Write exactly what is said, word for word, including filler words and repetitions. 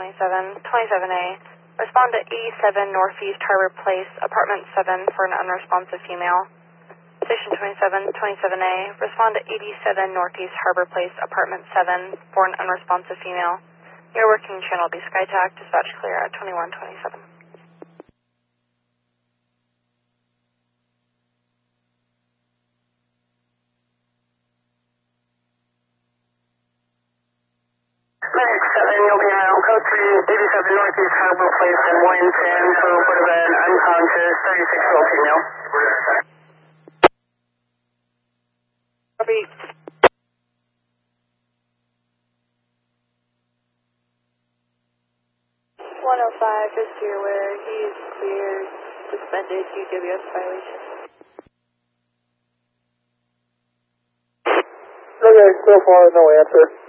twenty-seven, twenty-seven A. Respond to eighty-seven Northeast Harbor Place, Apartment seven for an unresponsive female. Station twenty-seven, twenty-seven A. Respond to eighty-seven Northeast Harbor Place, Apartment seven for an unresponsive female. Your working channel will be SkyTac. Dispatch clear at twenty-one twenty-seven. Medic seven, you'll be on code three, eighty-seven Northeast Harbor Place in Williamson for a report of an unconscious thirty-six-year-old female. Copy. one oh five, just so you're aware, he is cleared, suspended U W S violation. Okay, so far no answer.